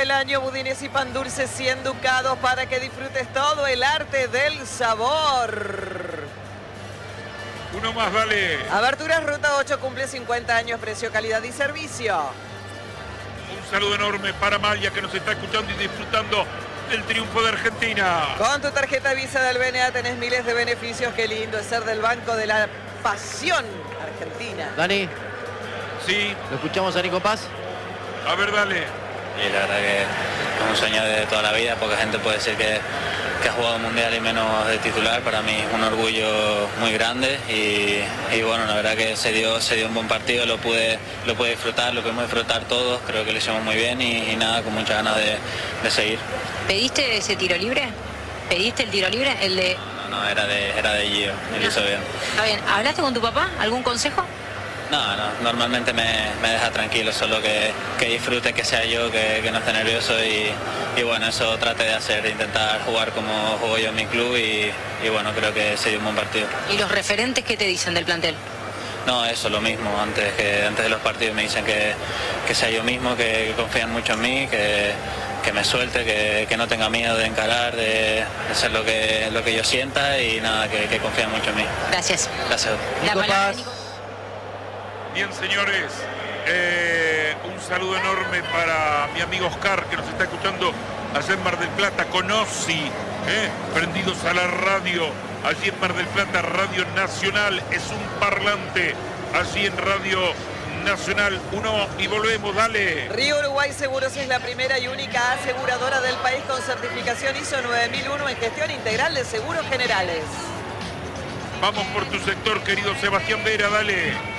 del año, budines y pan dulce 100 ducados para que disfrutes todo el arte del sabor. Uno más, dale. Aberturas Ruta 8 cumple 50 años, precio, calidad y servicio. Un saludo enorme para Maya, que nos está escuchando y disfrutando del triunfo de Argentina. Con tu tarjeta Visa del BNA tenés miles de beneficios. Qué lindo es ser del Banco de la Pasión Argentina. Dani, Sí, ¿lo escuchamos a Nico Paz? a ver, dale. Y la verdad que es un sueño de toda la vida. Poca gente puede decir que ha jugado mundial y menos de titular. Para mí es un orgullo muy grande y bueno, la verdad que se dio un buen partido, lo pude disfrutar, lo pudimos disfrutar todos. Creo que lo hicimos muy bien y nada, con muchas ganas de seguir. ¿Pediste ese tiro libre? ¿Pediste el tiro libre? El de... No, era de Gio, y lo hizo bien. Está bien. ¿Hablaste con tu papá? ¿Algún consejo? No, normalmente me deja tranquilo, solo que disfrute, que sea yo, que no esté nervioso y bueno, eso trate de hacer, intentar jugar como juego yo en mi club y bueno, creo que se dio un buen partido. ¿Y los referentes qué te dicen del plantel? No, eso, lo mismo, antes de los partidos me dicen que sea yo mismo, que confían mucho en mí, que me suelte, que no tenga miedo de encarar, de hacer lo que yo sienta y nada, que confían mucho en mí. Gracias. Gracias. La palabra de Nico. Bien, señores, un saludo enorme para mi amigo Oscar, que nos está escuchando allá en Mar del Plata, con Ozzy, prendidos a la radio, allí en Mar del Plata, Radio Nacional, es un parlante, allí en Radio Nacional 1 y volvemos, dale. Río Uruguay Seguros es la primera y única aseguradora del país con certificación ISO 9001 en gestión integral de seguros generales. Vamos por tu sector, querido Sebastián Vera, dale.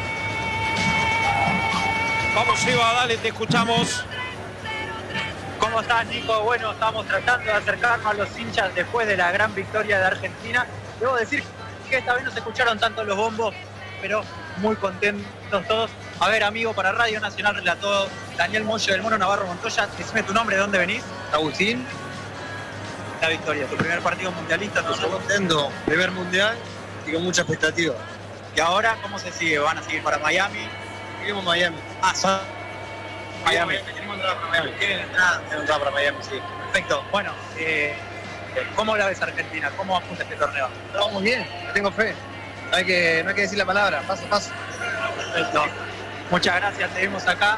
Vamos, Eva, dale, te escuchamos. ¿Cómo estás, Nico? Bueno, estamos tratando de acercarnos a los hinchas después de la gran victoria de Argentina. Debo decir que esta vez no se escucharon tanto los bombos, pero muy contentos todos. A ver, amigo, para Radio Nacional relató Daniel Moyo del Mono Navarro Montoya. Decime tu nombre, ¿de dónde venís? Agustín, La victoria, tu primer partido mundialista, tu segundo. contento, primer mundial y con mucha expectativa. Y ahora, ¿cómo se sigue? ¿Van a seguir para Miami? Seguimos Miami. Ah, son Miami. Queremos entrar para Miami. ¿Quieren entrar para Miami? Sí. Perfecto. Bueno, ¿cómo la ves Argentina? ¿Cómo apunta este torneo? Estamos muy bien, tengo fe. No hay que decir la palabra, paso a paso. Perfecto. Muchas gracias, te vimos acá.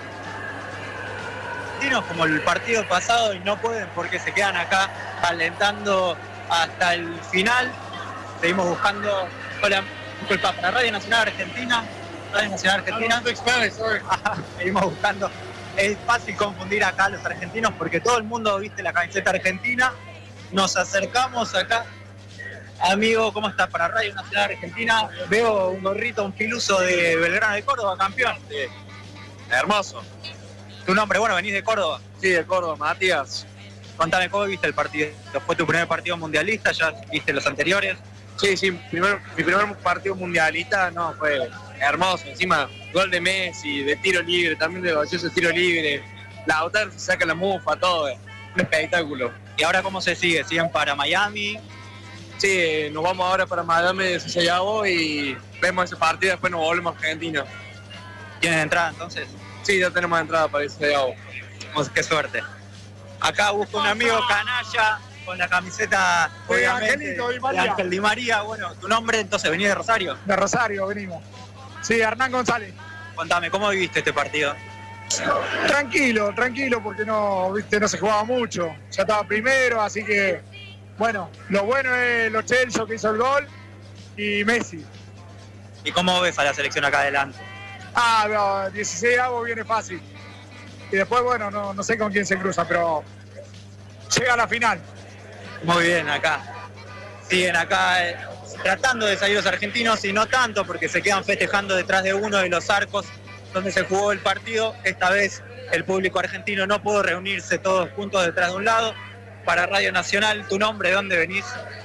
Dinos como el partido pasado y no pueden porque se quedan acá alentando hasta el final. Seguimos buscando. Hola, disculpa, para Radio Nacional Argentina. Radio Nacional Argentina. Seguimos buscando. Es fácil confundir acá a los argentinos porque todo el mundo viste la camiseta argentina. Nos acercamos acá. Amigo, ¿cómo estás? Para Radio Nacional Argentina veo un gorrito, un filuso de Belgrano de Córdoba, campeón. Sí. Hermoso. Tu nombre, bueno, venís de Córdoba. Sí, de Córdoba, Matías. Contame, ¿cómo viste el partido? ¿Fue tu primer partido mundialista? ¿Ya viste los anteriores? Sí, mi primer partido mundialista, no, fue hermoso. Encima, gol de Messi, de tiro libre, también de valioso tiro libre. Lautaro se saca la mufa, todo. Un espectáculo. ¿Y ahora cómo se sigue? ¿Siguen para Miami? Sí, nos vamos ahora para Miami de Sayago y vemos ese partido, después nos volvemos a Argentina. ¿Tienen entrada entonces? Sí, ya tenemos entrada para ese Sayago. Qué suerte. Acá busco un amigo canalla con la camiseta obviamente, de Ángel Di María. Bueno, tu nombre entonces, ¿venís de Rosario? De Rosario venimos. Sí, Hernán González. Contame, ¿cómo viviste este partido? Tranquilo, porque no se jugaba mucho. Ya estaba primero, así que, bueno, lo bueno es Lo Celso que hizo el gol y Messi. ¿Y cómo ves a la selección acá adelante? No, 16 avos viene fácil. Y después, bueno, no sé con quién se cruza, pero llega a la final. Muy bien, acá. Siguen acá tratando de salir los argentinos y no tanto porque se quedan festejando detrás de uno de los arcos donde se jugó el partido. Esta vez el público argentino no pudo reunirse todos juntos detrás de un lado. Para Radio Nacional, ¿tu nombre? ¿De dónde venís?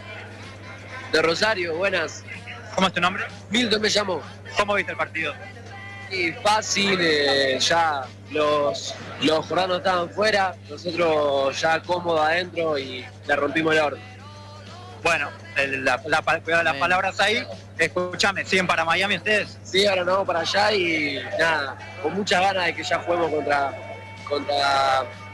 De Rosario, buenas. ¿Cómo es tu nombre? Milton me llamo. ¿Cómo viste el partido? Y fácil, ya los jordanos estaban fuera, nosotros ya cómodos adentro y la rompimos el orden. Bueno, las palabras ahí. Escúchame, ¿siguen para Miami ustedes? Sí, ahora nos vamos para allá y nada, con muchas ganas de que ya juguemos contra